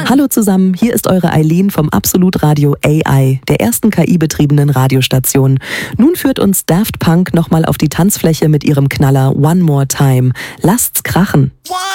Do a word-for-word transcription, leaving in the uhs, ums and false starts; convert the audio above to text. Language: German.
Hallo zusammen, hier ist eure Eileen vom Absolut Radio A I, der ersten K I-betriebenen Radiostation. Nun führt uns Daft Punk nochmal auf die Tanzfläche mit ihrem Knaller One More Time. Lasst's krachen!